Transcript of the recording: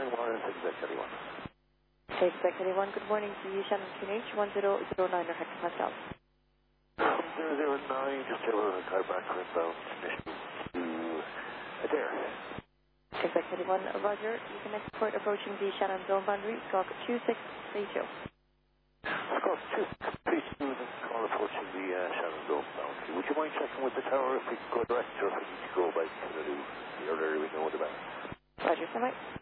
Shannon Warren, Exec 31. Exec 31, good morning to you, Shannon QNH 1009 hectopascal. 1009, just able to car back to inbound mission to Adair. Exec 31, Roger, you can export approaching the Shannon zone boundary, squawk 2632. Squawk 2632, this call approaching the Shannon zone boundary. Would you mind checking with the tower if we can go direct or if we need to go by Kennedy, the earlier we know the better? Roger, stand by.